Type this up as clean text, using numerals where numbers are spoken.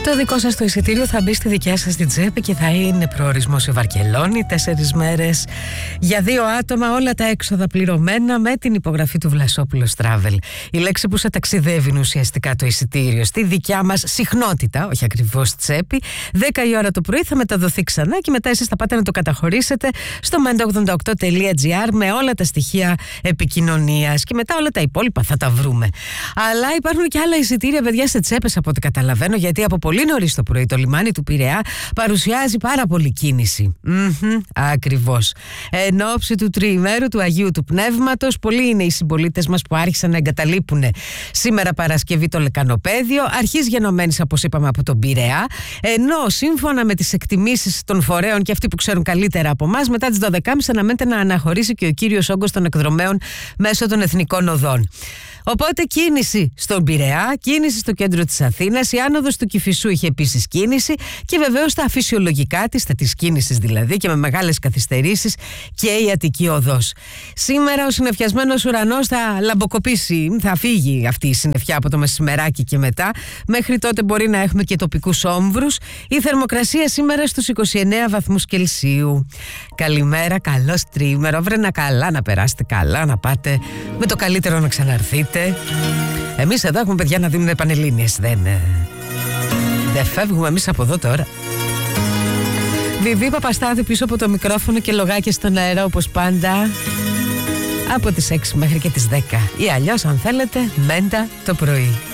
Το δικό σας το εισιτήριο θα μπει στη δικιά σας την τσέπη και θα είναι προορισμός η Βαρκελόνη, 4 μέρες για 2 άτομα, όλα τα έξοδα πληρωμένα με την υπογραφή του Βλασόπουλος Travel. Η λέξη που σε ταξιδεύει είναι ουσιαστικά το εισιτήριο στη δικιά μας συχνότητα, όχι ακριβώς τσέπη. 10 η ώρα το πρωί θα μεταδοθεί ξανά και μετά εσείς θα πάτε να το καταχωρήσετε στο mendo88.gr με όλα τα στοιχεία επικοινωνίας και μετά όλα τα υπόλοιπα θα τα βρούμε. Αλλά υπάρχουν και άλλα εισιτήρια, παιδιά, σε τσέπες από ό,τι καταλαβαίνω, γιατί από πολύ νωρίς το πρωί το λιμάνι του Πειραιά παρουσιάζει πάρα πολύ κίνηση. Ακριβώς. Εν ώψη του τριημέρου του Αγίου του Πνεύματος, πολλοί είναι οι συμπολίτες μας που άρχισαν να εγκαταλείπουν σήμερα Παρασκευή το λεκανοπέδιο, αρχής γενομένης, όπως είπαμε, από τον Πειραιά, ενώ σύμφωνα με τις εκτιμήσεις των φορέων και αυτοί που ξέρουν καλύτερα από εμάς, μετά τις 12.30 αναμένεται να αναχωρήσει και ο κύριος όγκος των εκδρομέων μέσω των εθνικών οδών. Οπότε κίνηση στον Πειραιά, κίνηση στο κέντρο της Αθήνας, η άνοδος του Κηφισού είχε επίσης κίνηση και βεβαίως τα φυσιολογικά της κίνησης δηλαδή και με μεγάλες καθυστερήσεις και η Αττική Οδός. Σήμερα ο συννεφιασμένος ουρανός θα λαμποκοπήσει, θα φύγει αυτή η συννεφιά από το μεσημεράκι και μετά. Μέχρι τότε μπορεί να έχουμε και τοπικούς όμβρους. Η θερμοκρασία σήμερα στους 29 βαθμούς Κελσίου. Καλημέρα, καλώς τρίμερο, βρενα καλά, να περάσετε καλά, να πάτε με το καλύτερο να ξαναρθείτε. Εμείς εδώ έχουμε παιδιά να δίνουν πανελλήνιες. Δεν φεύγουμε εμείς από εδώ τώρα. Βιβί Παπαστάδη πίσω από το μικρόφωνο και λογάκια στον αέρα όπως πάντα από τις 6 μέχρι και τις 10 ή αλλιώς αν θέλετε μέντα το πρωί.